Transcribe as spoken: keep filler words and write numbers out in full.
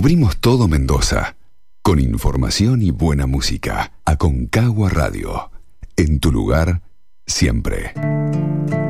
Cubrimos todo Mendoza, con información y buena música. Aconcagua Radio, en tu lugar, siempre.